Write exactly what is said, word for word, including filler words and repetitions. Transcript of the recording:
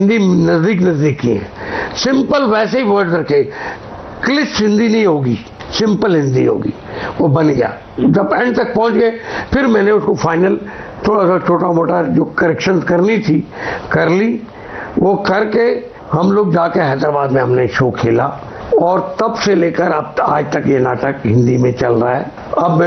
हिंदी नजदीक नजदीक की है, सिंपल वैसे ही वर्ड रखे, क्लिष्ट हिंदी नहीं होगी, सिंपल हिंदी होगी। वो बन गया। जब एंड तक पहुंच गए फिर मैंने उसको फाइनल थोड़ा सा छोटा मोटा जो करेक्शन करनी थी कर ली। वो करके हम लोग जाके हैदराबाद में हमने शो खेला और तब से लेकर अब आज तक ये नाटक हिंदी में चल रहा है। अब